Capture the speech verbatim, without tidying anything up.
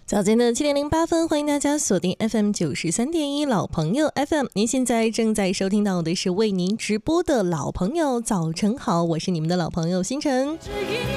早间的七点零八分，欢迎大家锁定 F M 九十三点一老朋友 F M。您现在正在收听到的是为您直播的老朋友早晨好，我是你们的老朋友星辰。